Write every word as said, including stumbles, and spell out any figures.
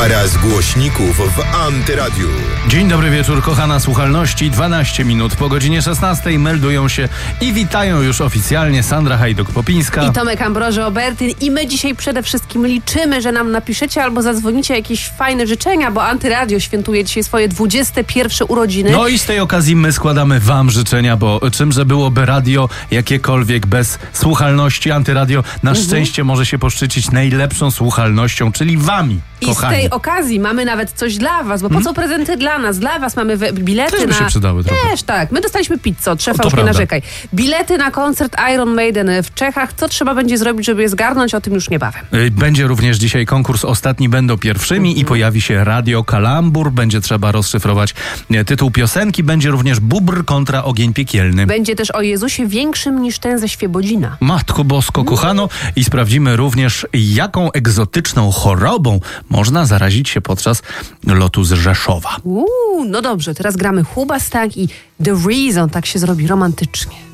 Para z głośników w Antyradiu. Dzień dobry wieczór, kochana słuchalności. dwanaście minut po godzinie szesnastej meldują się i witają już oficjalnie Sandra Hajduk-Popińska i Tomek Ambroży-Obertyn. I my dzisiaj przede wszystkim liczymy, że nam napiszecie albo zadzwonicie jakieś fajne życzenia, bo Antyradio świętuje dzisiaj swoje dwudzieste pierwsze urodziny. No i z tej okazji my składamy wam życzenia, bo czymże byłoby radio jakiekolwiek bez słuchalności? Antyradio na mhm. szczęście może się poszczycić najlepszą słuchalnością, czyli wami. I kochani. z tej okazji mamy nawet coś dla was, bo po hmm? co prezenty dla nas? Dla was mamy we- bilety Też by na... się przydały trochę. Też tak. My dostaliśmy pizzę od szefa, to już nie prawda. narzekaj. Bilety na koncert Iron Maiden w Czechach. Co trzeba będzie zrobić, żeby je zgarnąć? O tym już niebawem. Będzie również dzisiaj konkurs Ostatni będą pierwszymi mm-hmm. i pojawi się Radio Kalambur. Będzie trzeba rozszyfrować tytuł piosenki. Będzie również Bóbr kontra Ogień Piekielny. Będzie też o Jezusie większym niż ten ze Świebodzina. Matko Bosko, kochano. I sprawdzimy również, jaką egzotyczną chorobą można zarazić się podczas lotu z Rzeszowa. Uuu, no dobrze, teraz gramy Hubastak i The Reason, tak się zrobi romantycznie.